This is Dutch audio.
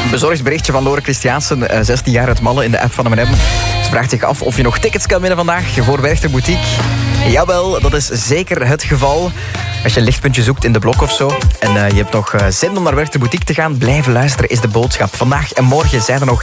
Bezorgd berichtje van Lore Christiaansen, 16 jaar uit Malle in de app van M&M. Ze vraagt zich af of je nog tickets kan winnen vandaag voor Werchter Boutique. Jawel, dat is zeker het geval. Als je een lichtpuntje zoekt in de blok of zo en je hebt nog zin om naar Werchter Boutique te gaan, blijven luisteren is de boodschap. Vandaag en morgen zijn er nog